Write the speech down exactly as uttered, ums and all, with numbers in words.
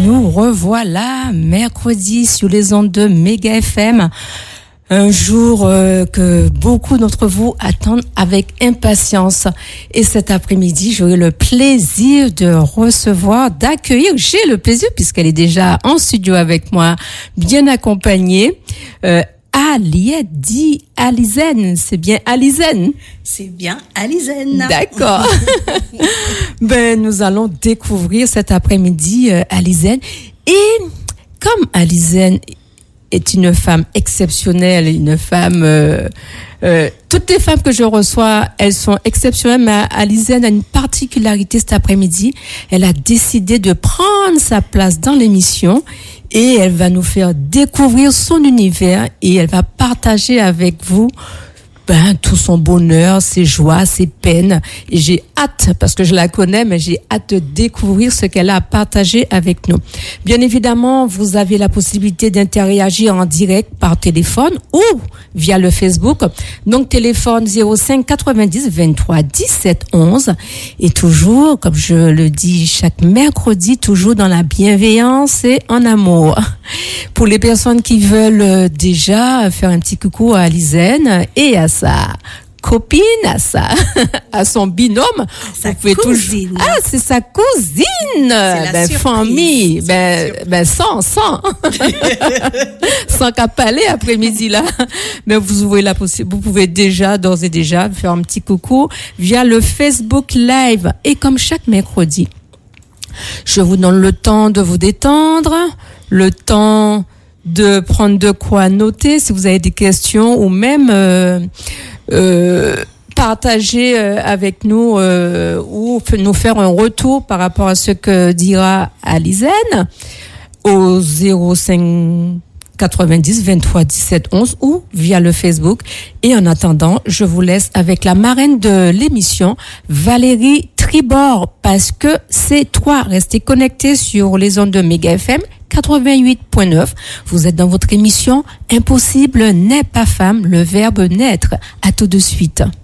nous revoilà mercredi sur les ondes de Méga F M. Un jour euh, que beaucoup d'entre vous attendent avec impatience. Et cet après-midi, j'aurai le plaisir de recevoir, d'accueillir, j'ai le plaisir puisqu'elle est déjà en studio avec moi, bien accompagnée, euh, Aliette dit Alizen, c'est bien Alizen. C'est bien Alizen. D'accord. Ben, nous allons découvrir cet après-midi euh, Alizen. Et comme Alizen est une femme exceptionnelle, une femme... Euh, euh, toutes les femmes que je reçois, elles sont exceptionnelles, mais Alizen a une particularité cet après-midi. Elle a décidé de prendre sa place dans l'émission et elle va nous faire découvrir son univers et elle va partager avec vous ben, tout son bonheur, ses joies, ses peines. Et j'ai hâte, parce que je la connais, mais j'ai hâte de découvrir ce qu'elle a à partager avec nous. Bien évidemment, vous avez la possibilité d'interagir en direct par téléphone ou via le Facebook. Donc, téléphone zéro cinq quatre-vingt-dix vingt-trois dix-sept onze. Et toujours, comme je le dis chaque mercredi, toujours dans la bienveillance et en amour. Pour les personnes qui veulent déjà faire un petit coucou à Alizen et à sa copine, à sa, à son binôme, sa vous pouvez cousine. Toujours... Ah, c'est sa cousine. C'est la ben, surprise. famille. C'est Ben, ben, sans, sans. Sans qu'à parler après-midi, là. Mais vous ouvrez la possi- vous pouvez déjà, d'ores et déjà, faire un petit coucou via le Facebook Live. Et comme chaque mercredi, je vous donne le temps de vous détendre, le temps de prendre de quoi noter si vous avez des questions ou même euh, euh, partager euh, avec nous euh, ou f- nous faire un retour par rapport à ce que dira Alizen au zéro cinq quatre-vingt-dix vingt-trois dix-sept onze ou via le Facebook. Et en attendant, je vous laisse avec la marraine de l'émission, Valérie Tribord, parce que c'est toi. Restez connectés sur les ondes de Méga F M quatre-vingt-huit point neuf. Vous êtes dans votre émission Impossible n'est pas femme, le verbe naître. À tout de suite.